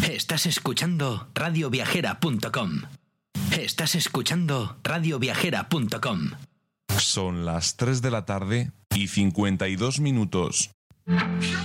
Estás escuchando radioviajera.com. Estás escuchando radioviajera.com. Son las 3 de la tarde y 52 minutos.